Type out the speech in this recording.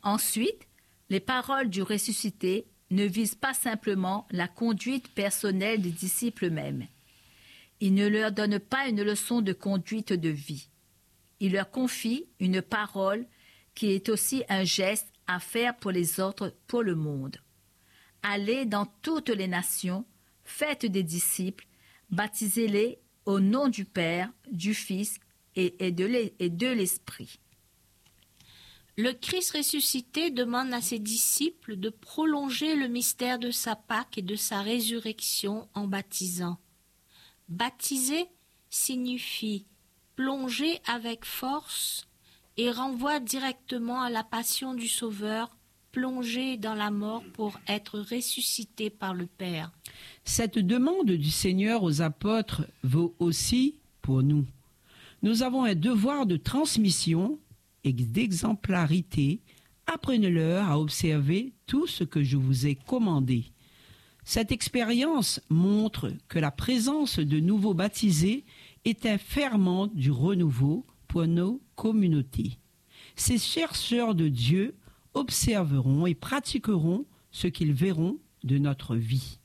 Ensuite, les paroles du ressuscité ne visent pas simplement la conduite personnelle des disciples eux-mêmes. Il ne leur donne pas une leçon de conduite de vie. Il leur confie une parole qui est aussi un geste à faire pour les autres, pour le monde. Allez dans toutes les nations, faites des disciples, baptisez-les au nom du Père, du Fils et de l'Esprit. Le Christ ressuscité demande à ses disciples de prolonger le mystère de sa Pâque et de sa résurrection en baptisant. Baptiser signifie plonger avec force et renvoie directement à la passion du Sauveur, plongé dans la mort pour être ressuscité par le Père. Cette demande du Seigneur aux apôtres vaut aussi pour nous. Nous avons un devoir de transmission et d'exemplarité. Apprenez-leur à observer tout ce que je vous ai commandé. Cette expérience montre que la présence de nouveaux baptisés est un ferment du renouveau pour nos communautés. Ces chercheurs de Dieu observeront et pratiqueront ce qu'ils verront de notre vie.